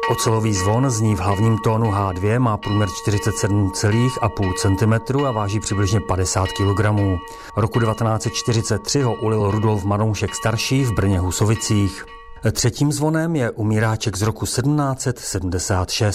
Ocelový zvon zní v hlavním tónu H2, má průměr 47,5 cm a váží přibližně 50 kg. Roku 1943 ho ulil Rudolf Manoušek starší v Brně Husovicích. Třetím zvonem je umíráček z roku 1776.